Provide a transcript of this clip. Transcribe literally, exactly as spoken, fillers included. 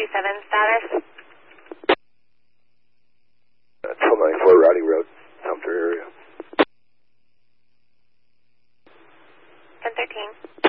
thirty-seven status. Uh, twelve ninety-four Routing Road, Sumter area. ten thirteen.